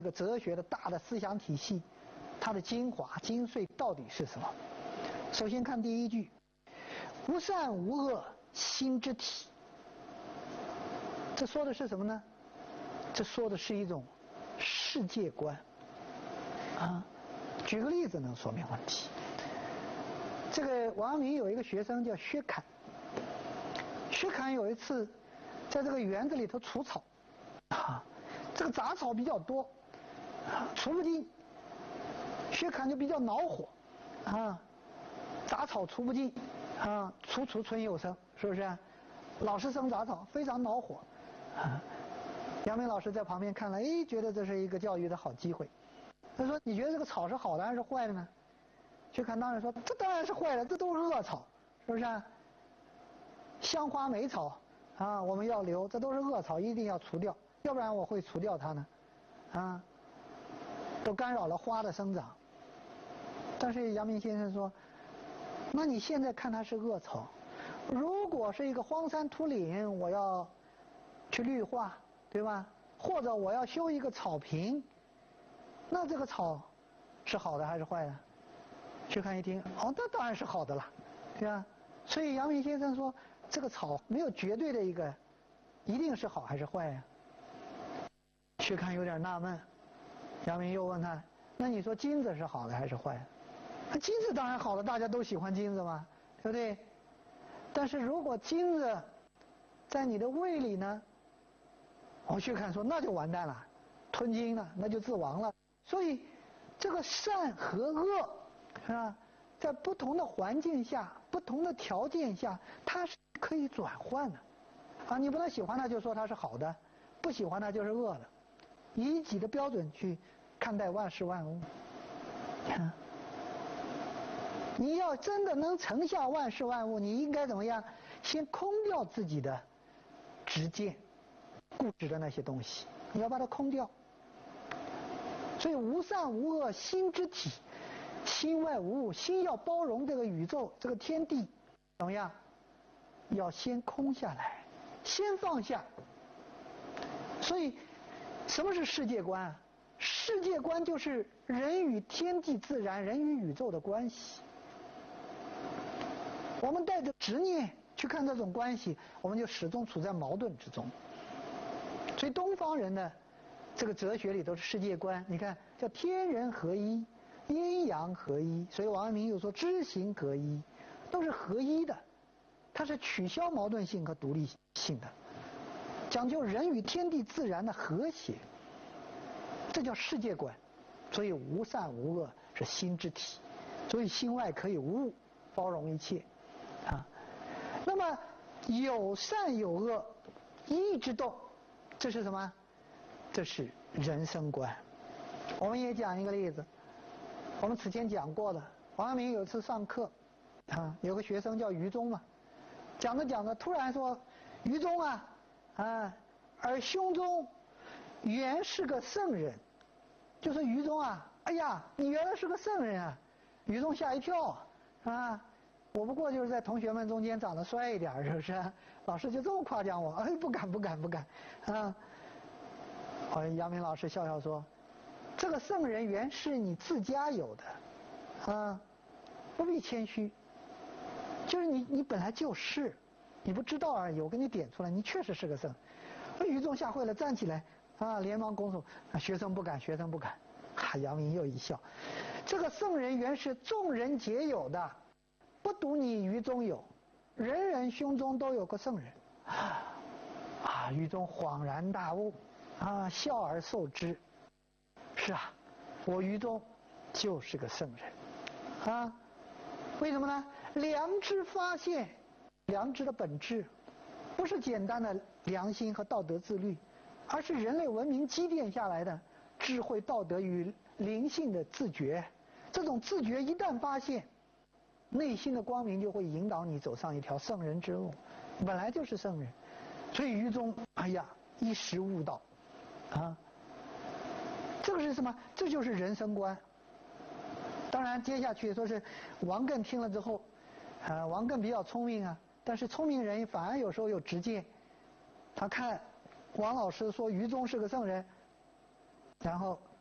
这个哲学的大的思想体系，它的精华精髓到底是什么？首先看第一句：无善无恶，心之体。这说的是什么呢？这说的是一种世界观啊。举个例子能说明问题。这个王阳明有一个学生叫薛侃，薛侃有一次在这个园子里头除草啊，这个杂草比较多，除不尽，薛侃就比较恼火啊，杂草除不尽啊，除春有生，是不是？老是生杂草，非常恼火啊。阳明老师在旁边看了，哎，觉得这是一个教育的好机会。他说：“你觉得这个草是好的还是坏的呢？”薛侃当然说：“这当然是坏的，这都是恶草，是不是？香花美草啊，我们要留，这都是恶草，一定要除掉，要不然我会除掉它呢，啊，都干扰了花的生长。”但是阳明先生说：“那你现在看它是恶草，如果是一个荒山土岭，我要去绿化，对吧？或者我要修一个草坪，那这个草是好的还是坏的？”薛侃一听，哦，那当然是好的了，对吧？所以阳明先生说，这个草没有绝对的一个，一定是好还是坏呀？薛侃有点纳闷，阳明又问他，那你说金子是好的还是坏的？那金子当然好了，大家都喜欢金子嘛，对不对？但是如果金子在你的胃里呢？薛侃说那就完蛋了，吞金了，那就自亡了。所以这个善和恶是吧，在不同的环境下、不同的条件下，它是可以转换的啊。你不能喜欢它就说它是好的，不喜欢它就是恶的，以己的标准去看待万事万物。你要真的能承下万事万物，你应该怎么样？先空掉自己的执见、固执的那些东西，你要把它空掉。所以无善无恶，心之体，心外无物，心要包容这个宇宙、这个天地，怎么样？要先空下来，先放下。所以，什么是世界观啊？世界观就是人与天地自然、人与宇宙的关系。我们带着执念去看这种关系，我们就始终处在矛盾之中。所以东方人呢，这个哲学里头是世界观，你看叫天人合一、阴阳合一，所以王阳明又说知行合一，都是合一的，它是取消矛盾性和独立性的，讲究人与天地自然的和谐，这叫世界观。所以无善无恶是心之体，所以心外可以无物，包容一切啊。那么有善有恶，一之动，这是什么？这是人生观。我们也讲一个例子，我们此前讲过的，王阳明有一次上课啊，有个学生叫余宗嘛，讲着讲着突然说：“余宗啊，而兄中原是个圣人。”就说余宗啊，哎呀，你原来是个圣人啊！余宗吓一跳啊，我不过就是在同学们中间长得帅一点，是不是？老师就这么夸奖我，哎，不敢啊！阳明老师笑笑说：“这个圣人原是你自家有的，啊，不必谦虚，就是你本来就是，你不知道而已。我给你点出来，你确实是个圣。”余宗吓坏了，站起来啊，连忙拱手：“学生不敢。”阳明又一笑：“这个圣人原是众人皆有的，不独你余宗有，人人胸中都有个圣人。”余宗恍然大悟啊，笑而受之。是啊，我余宗就是个圣人啊。为什么呢？良知发现，良知的本质不是简单的良心和道德自律，而是人类文明积淀下来的智慧、道德与灵性的自觉。这种自觉一旦发现，内心的光明就会引导你走上一条圣人之路，本来就是圣人。所以余宗一时悟道啊，这个是什么？这就是人生观。当然接下去说是王艮听了之后王艮比较聪明啊，但是聪明人反而有时候有直见，他看王老师说余宗是个圣人， 然后